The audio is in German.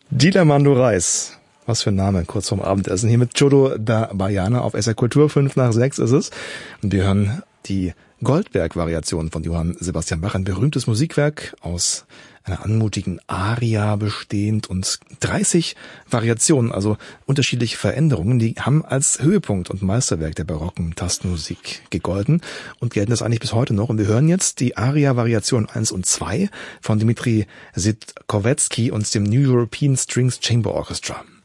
Dilamando Reis. Was für ein Name, kurz vorm Abendessen. Hier mit Jodo da Baiana auf SR Kultur, 5 nach 6 ist es. Und wir hören die Goldberg-Variation von Johann Sebastian Bach, ein berühmtes Musikwerk aus einer anmutigen Aria bestehend und 30 Variationen, also unterschiedliche Veränderungen, die haben als Höhepunkt und Meisterwerk der barocken Tastenmusik gegolten und gelten das eigentlich bis heute noch. Und wir hören jetzt die Aria-Variation 1 und 2 von Dmitri Sitkovetsky und dem New European Strings Chamber Orchestra.